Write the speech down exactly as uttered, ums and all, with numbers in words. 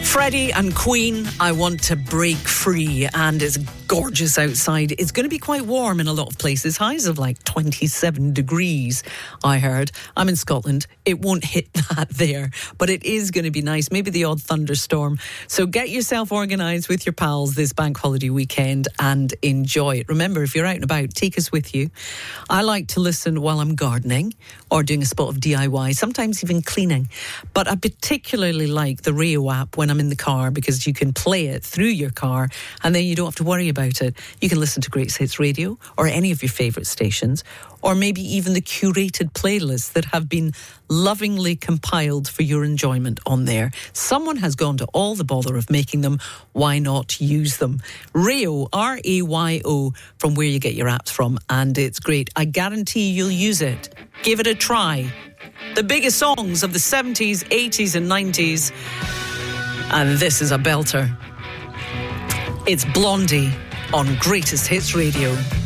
Freddie and Queen, I Want to Break Free, and it's gorgeous outside. It's going to be quite warm in a lot of places, highs of like twenty-seven degrees, I heard. I'm in Scotland. It won't hit that there, but it is going to be nice. Maybe the odd thunderstorm. So get yourself organised with your pals this bank holiday weekend and enjoy it. Remember, if you're out and about, take us with you. I like to listen while I'm gardening or doing a spot of D I Y, sometimes even cleaning. But I particularly like the Rio app when I'm in the car, because you can play it through your car and then you don't have to worry about it. You can listen to Great Hits Radio or any of your favourite stations, or maybe even the curated playlists that have been lovingly compiled for your enjoyment on there. Someone has gone to all the bother of making them. Why not use them? Rayo, R A Y O, from where you get your apps from, and it's great. I guarantee you'll use it. Give it a try. The biggest songs of the seventies, eighties and nineties. And this is a belter. It's Blondie on Greatest Hits Radio.